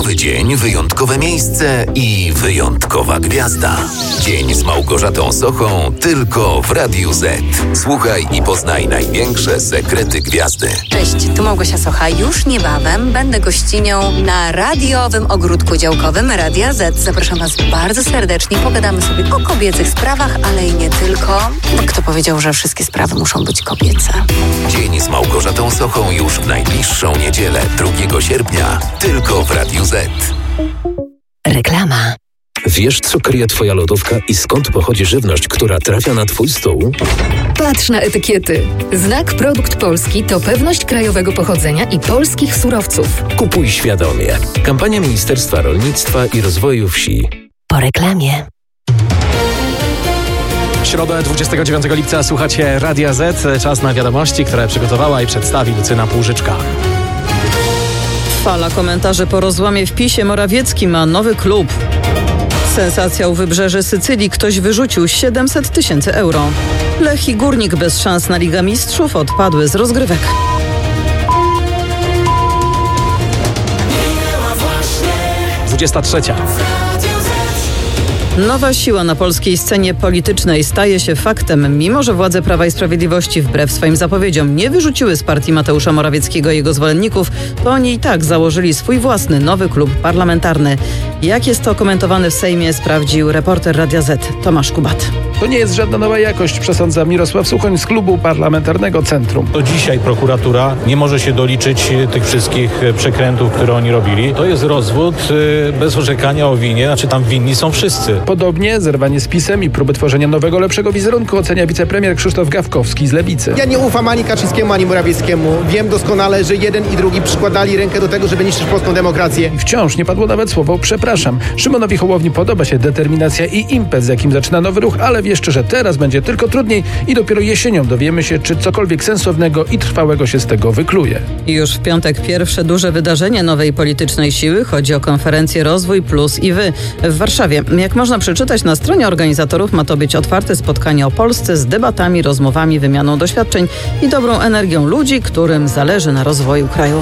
Wyjątkowy dzień, wyjątkowe miejsce i wyjątkowa gwiazda. Dzień z Małgorzatą Sochą tylko w Radiu Z. Słuchaj i poznaj największe sekrety gwiazdy. Cześć, tu Małgosia Socha. Już niebawem będę gościnią na radiowym ogródku działkowym Radia Z. Zapraszam Was bardzo serdecznie. Pogadamy sobie o kobiecych sprawach, ale i nie tylko. Bo kto powiedział, że wszystkie sprawy muszą być kobiece? Dzień z Małgorzatą Sochą już w najbliższą niedzielę, 2 sierpnia, tylko w Radiu Z. Reklama. Wiesz, co kryje Twoja lodówka i skąd pochodzi żywność, która trafia na Twój stół? Patrz na etykiety. Znak Produkt Polski to pewność krajowego pochodzenia i polskich surowców. Kupuj świadomie. Kampania Ministerstwa Rolnictwa i Rozwoju Wsi. Po reklamie. W środę 29 lipca słuchacie Radia Z. Czas na wiadomości, które przygotowała i przedstawi Lucyna Półżyczka. Fala komentarzy po rozłamie w PiS-ie. Morawiecki ma nowy klub. Sensacja u wybrzeży Sycylii. Ktoś wyrzucił 700 000 euro. Lech i Górnik bez szans na Ligę Mistrzów odpadły z rozgrywek. Dwudziesta trzecia. Nowa siła na polskiej scenie politycznej staje się faktem, mimo że władze Prawa i Sprawiedliwości wbrew swoim zapowiedziom nie wyrzuciły z partii Mateusza Morawieckiego i jego zwolenników, to oni i tak założyli swój własny nowy klub parlamentarny. Jak jest to komentowane w Sejmie, sprawdził reporter Radia Z Tomasz Kubat. To nie jest żadna nowa jakość, przesądza Mirosław Suchoń z klubu parlamentarnego Centrum. Do dzisiaj prokuratura nie może się doliczyć tych wszystkich przekrętów, które oni robili. To jest rozwód bez orzekania o winie, znaczy tam winni są wszyscy. Podobnie zerwanie z PiS-em i próby tworzenia nowego, lepszego wizerunku ocenia wicepremier Krzysztof Gawkowski z Lewicy. Ja nie ufam ani Kaczyńskiemu, ani Morawieckiemu. Wiem doskonale, że jeden i drugi przykładali rękę do tego, żeby niszczyć polską demokrację. I wciąż nie padło nawet słowo przepraszam. Szymonowi Hołowni podoba się determinacja i impet, z jakim zaczyna nowy ruch, ale wie jeszcze, że teraz będzie tylko trudniej i dopiero jesienią dowiemy się, czy cokolwiek sensownego i trwałego się z tego wykluje. I już w piątek pierwsze duże wydarzenie nowej politycznej siły. Chodzi o konferencję Rozwój Plus i Wy w Warszawie. Jak można przeczytać na stronie organizatorów, ma to być otwarte spotkanie o Polsce z debatami, rozmowami, wymianą doświadczeń i dobrą energią ludzi, którym zależy na rozwoju kraju.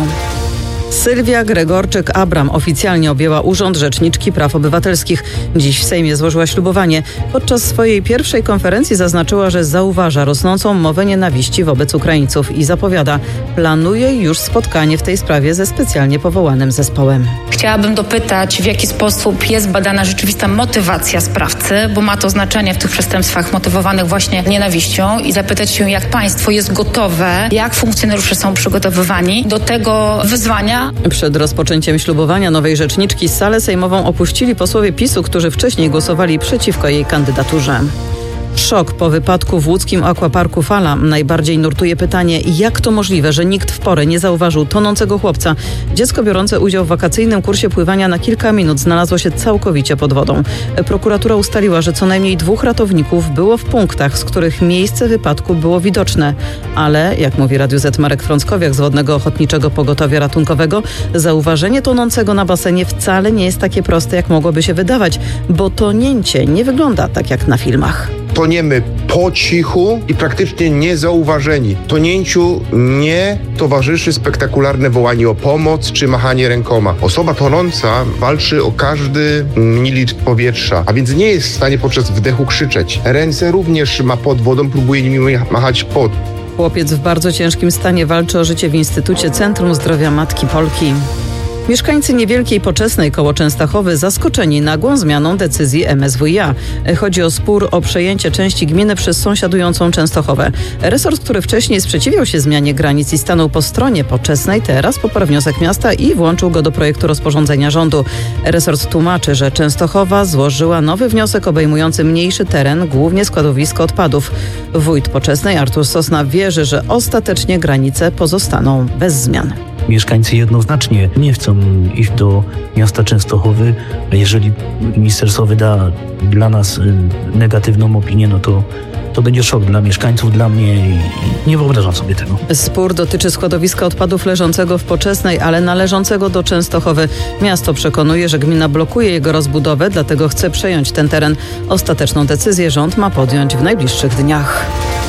Sylwia Gregorczyk-Abram oficjalnie objęła urząd Rzeczniczki Praw Obywatelskich. Dziś w Sejmie złożyła ślubowanie. Podczas swojej pierwszej konferencji zaznaczyła, że zauważa rosnącą mowę nienawiści wobec Ukraińców i zapowiada, planuje już spotkanie w tej sprawie ze specjalnie powołanym zespołem. Chciałabym dopytać, w jaki sposób jest badana rzeczywista motywacja sprawcy, bo ma to znaczenie w tych przestępstwach motywowanych właśnie nienawiścią, i zapytać się, jak państwo jest gotowe, jak funkcjonariusze są przygotowywani do tego wyzwania. Przed rozpoczęciem ślubowania nowej rzeczniczki salę sejmową opuścili posłowie PiS-u, którzy wcześniej głosowali przeciwko jej kandydaturze. Szok po wypadku w łódzkim akwaparku Fala. Najbardziej nurtuje pytanie, jak to możliwe, że nikt w porę nie zauważył tonącego chłopca. Dziecko biorące udział w wakacyjnym kursie pływania na kilka minut znalazło się całkowicie pod wodą. Prokuratura ustaliła, że co najmniej 2 ratowników było w punktach, z których miejsce wypadku było widoczne. Ale, jak mówi Radiu Z Marek Frąckowiak z Wodnego Ochotniczego Pogotowia Ratunkowego, zauważenie tonącego na basenie wcale nie jest takie proste, jak mogłoby się wydawać, bo tonięcie nie wygląda tak jak na filmach. Toniemy po cichu i praktycznie niezauważeni. Tonięciu nie towarzyszy spektakularne wołanie o pomoc czy machanie rękoma. Osoba tonąca walczy o każdy mililitr powietrza, a więc nie jest w stanie podczas wdechu krzyczeć. Ręce również ma pod wodą, próbuje nimi machać pod. Chłopiec w bardzo ciężkim stanie walczy o życie w Instytucie Centrum Zdrowia Matki Polki. Mieszkańcy Niewielkiej Poczesnej koło Częstochowy zaskoczeni nagłą zmianą decyzji MSWiA. Chodzi o spór o przejęcie części gminy przez sąsiadującą Częstochowę. Resort, który wcześniej sprzeciwiał się zmianie granic i stanął po stronie Poczesnej, teraz poparł wniosek miasta i włączył go do projektu rozporządzenia rządu. Resort tłumaczy, że Częstochowa złożyła nowy wniosek obejmujący mniejszy teren, głównie składowisko odpadów. Wójt Poczesnej Artur Sosna wierzy, że ostatecznie granice pozostaną bez zmian. Mieszkańcy jednoznacznie nie chcą iść do miasta Częstochowy, a jeżeli ministerstwo wyda dla nas negatywną opinię, no to będzie szok dla mieszkańców, dla mnie i nie wyobrażam sobie tego. Spór dotyczy składowiska odpadów leżącego w Poczesnej, ale należącego do Częstochowy. Miasto przekonuje, że gmina blokuje jego rozbudowę, dlatego chce przejąć ten teren. Ostateczną decyzję rząd ma podjąć w najbliższych dniach.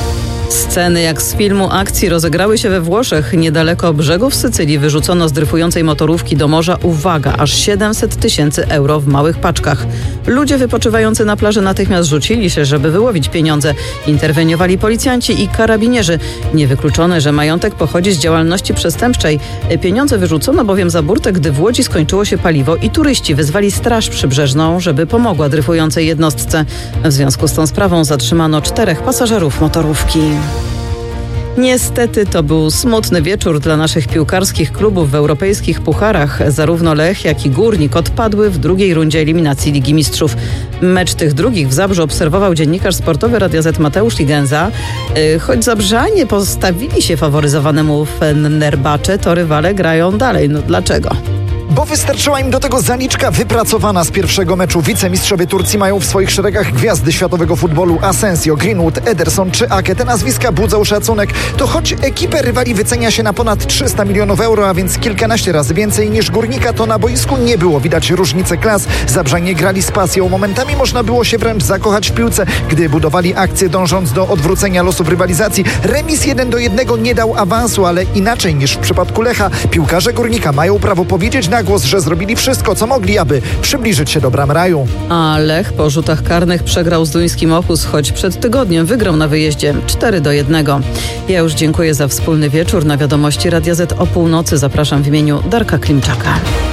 Sceny jak z filmu akcji rozegrały się we Włoszech. Niedaleko brzegów Sycylii wyrzucono z dryfującej motorówki do morza, uwaga, aż 700 000 euro w małych paczkach. Ludzie wypoczywający na plaży natychmiast rzucili się, żeby wyłowić pieniądze. Interweniowali policjanci i karabinierzy. Niewykluczone, że majątek pochodzi z działalności przestępczej. Pieniądze wyrzucono bowiem za burtę, gdy w Łodzi skończyło się paliwo i turyści wezwali Straż Przybrzeżną, żeby pomogła dryfującej jednostce. W związku z tą sprawą zatrzymano 4 pasażerów motorówki. Niestety to był smutny wieczór dla naszych piłkarskich klubów w europejskich pucharach. Zarówno Lech, jak i Górnik odpadły w drugiej rundzie eliminacji Ligi Mistrzów. Mecz tych drugich w Zabrzu obserwował dziennikarz sportowy Radia Z Mateusz Ligenza. Choć Zabrzanie postawili się faworyzowanemu Fenerbahce, to rywale grają dalej. No dlaczego? Bo wystarczyła im do tego zaliczka wypracowana z pierwszego meczu. Wicemistrzowie Turcji mają w swoich szeregach gwiazdy światowego futbolu: Asensio, Greenwood, Ederson czy Ake. Te nazwiska budzą szacunek. To choć ekipę rywali wycenia się na ponad 300 milionów euro, a więc kilkanaście razy więcej niż Górnika, to na boisku nie było widać różnicy klas. Zabrzanie grali z pasją. Momentami można było się wręcz zakochać w piłce, gdy budowali akcję, dążąc do odwrócenia losów rywalizacji. Remis 1-1 nie dał awansu, ale inaczej niż w przypadku Lecha. Piłkarze Górnika mają prawo powiedzieć na głos, że zrobili wszystko, co mogli, aby przybliżyć się do bram raju. A Lech po rzutach karnych przegrał z duńskim Ochus, choć przed tygodniem wygrał na wyjeździe 4-1. Ja już dziękuję za wspólny wieczór. Na wiadomości Radia Z o północy zapraszam w imieniu Darka Klimczaka.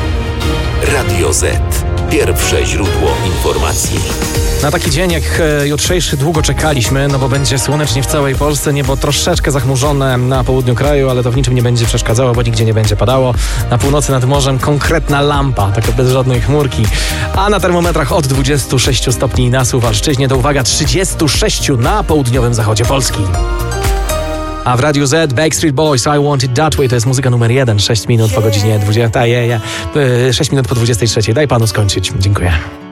Radio Z. Pierwsze źródło informacji. Na taki dzień jak jutrzejszy długo czekaliśmy, no bo będzie słonecznie w całej Polsce, niebo troszeczkę zachmurzone na południu kraju, ale to w niczym nie będzie przeszkadzało, bo nigdzie nie będzie padało. Na północy nad morzem konkretna lampa, taka bez żadnej chmurki. A na termometrach od 26 stopni na Suwalszczyźnie do, uwaga, 36 na południowym zachodzie Polski. A w Radiu Z Backstreet Boys, I Want It That Way, to jest muzyka numer 1, 6 minut po godzinie 20. 6 minut po 23. Daj panu skończyć. Dziękuję.